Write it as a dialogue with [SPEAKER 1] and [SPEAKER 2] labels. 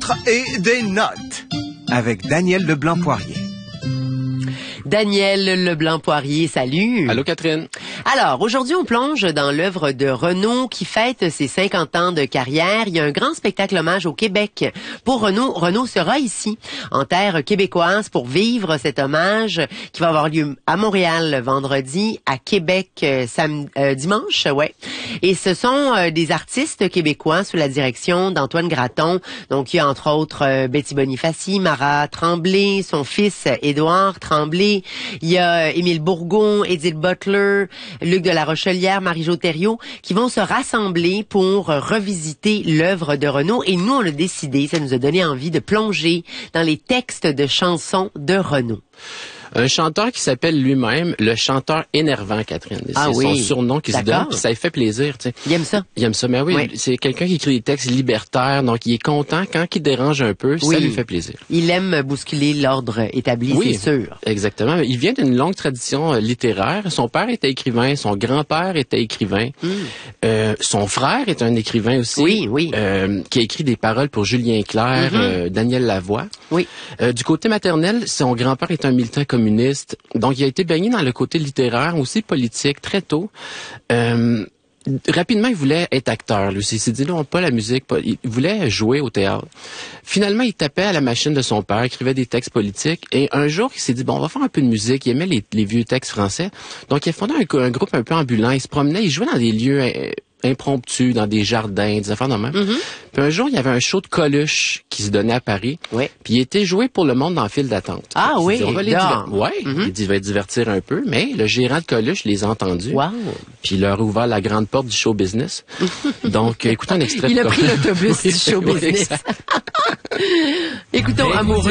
[SPEAKER 1] lettres et des notes. Avec Daniel Leblanc-Poirier.
[SPEAKER 2] Daniel Leblanc-Poirier, salut.
[SPEAKER 3] Allô, Catherine.
[SPEAKER 2] Alors, aujourd'hui, on plonge dans l'œuvre de Renaud qui fête ses 50 ans de carrière. Il y a un grand spectacle hommage au Québec. Pour Renaud, Renaud sera ici, en terre québécoise, pour vivre cet hommage qui va avoir lieu à Montréal le vendredi, à Québec dimanche, ouais. Et ce sont des artistes québécois sous la direction d'Antoine Graton. Donc, il y a entre autres Betty Bonifaci, Mara Tremblay, son fils Édouard Tremblay. Il y a Émile Bourgon, Édith Butler, Luc de la Rochelière, Marie-Jo Thériault, qui vont se rassembler pour revisiter l'œuvre de Renaud. Et nous, on a décidé, ça nous a donné envie de plonger dans les textes de chansons de Renaud.
[SPEAKER 3] Un chanteur qui s'appelle lui-même le chanteur énervant, Catherine. C'est son surnom qui se donne, puis ça lui fait plaisir, tu sais.
[SPEAKER 2] Il aime ça.
[SPEAKER 3] Il aime ça, mais oui. C'est quelqu'un qui écrit des textes libertaires, donc il est content quand il dérange un peu, ça lui fait plaisir.
[SPEAKER 2] Il aime bousculer l'ordre établi, c'est sûr.
[SPEAKER 3] Exactement. Il vient d'une longue tradition littéraire. Son père était écrivain, son grand-père était écrivain. Son frère est un écrivain aussi. Qui a écrit des paroles pour Julien Clerc, Daniel Lavoie. Du côté maternel, son grand-père est un militant communiste. Donc, il a été baigné dans le côté littéraire, aussi politique, très tôt. Rapidement, il voulait être acteur. Lui. Il s'est dit, non, pas la musique. Il voulait jouer au théâtre. Finalement, il tapait à la machine de son père, écrivait des textes politiques. Et un jour, il s'est dit, bon, on va faire un peu de musique. Il aimait les vieux textes français. Donc, il a fondé un groupe un peu ambulant. Il se promenait, il jouait dans des lieux impromptus, dans des jardins, des affaires de même. Puis un jour, il y avait un show de Coluche qui se donnait à Paris. Puis il était joué pour le monde dans la file d'attente.
[SPEAKER 2] Ah oui,
[SPEAKER 3] on va il va divertir un peu, mais le gérant de Coluche les a entendus. Puis il leur a ouvert la grande porte du show business. Donc, écoutez un extrait.
[SPEAKER 2] Il a pris l'autobus du show business. Écoutons Amoureux.